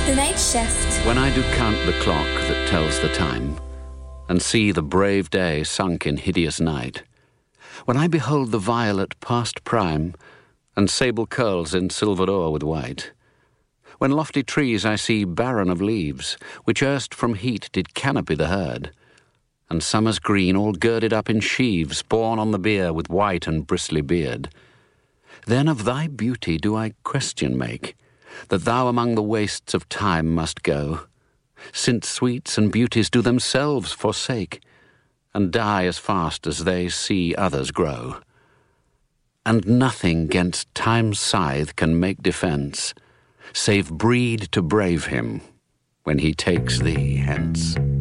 The Night Shift. When I do count the clock that tells the time, and see the brave day sunk in hideous night, when I behold the violet past prime, and sable curls in silvered o'er with white, when lofty trees I see barren of leaves, which erst from heat did canopy the herd, and summer's green all girded up in sheaves, borne on the bier with white and bristly beard, then of thy beauty do I question make, that thou among the wastes of time must go, since sweets and beauties do themselves forsake, and die as fast as they see others grow. And nothing 'gainst time's scythe can make defence, save breed to brave him when he takes thee hence.